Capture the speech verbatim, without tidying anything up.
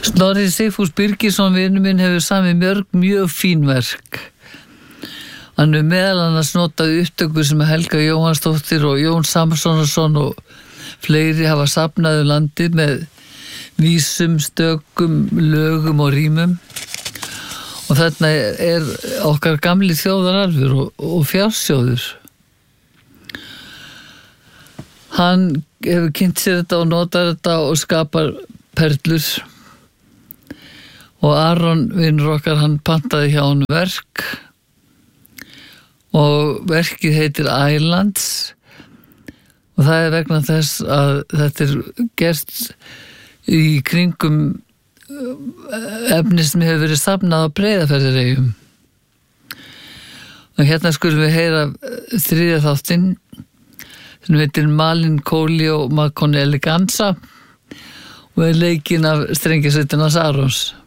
Snorri Sigfús Birgisson vinur minn hefur samið mörg mjög fín verk. Hann er meðal annars notaði upptökur sem Helga Jóhannsdóttir og Jón Samssonarsson og fleiri hafa safnað um landið með vísum, stökum, lögum og rímum. Og þarna er okkar gamli þjóðararfur og, og fjársjóður. Hann hefur kynnt sér þetta og notar þetta og skapar perlur. Og Aron, vinur okkar, hann pantaði hjá hann verk. Og verkið heitir Islands. Og það er vegna þess að þetta er gert í kringum efni sem hefur verið safnað á Breiðafjarðareyjum. Og hérna skulum við heyra þriðja þáttinn sem heitir Melancholy og Macon Eleganza og er leikinn af strengjasveitin hans Arons.